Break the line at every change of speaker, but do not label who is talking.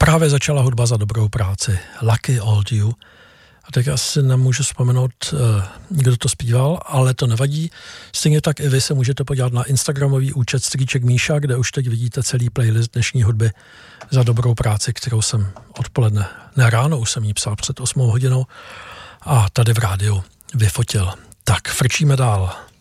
právě začala hudba za dobrou práci. Lucky Old You. A teď asi nemůžu vzpomenout, kdo to zpíval, ale to nevadí. Stejně tak i vy se můžete podívat na instagramový účet Strýček Míša, kde už teď vidíte celý playlist dnešní hudby za dobrou práci, kterou jsem odpoledne, ne ráno, už jsem ji psal před 8 hodinou a tady v rádiu vyfotil. Tak, frčíme dál.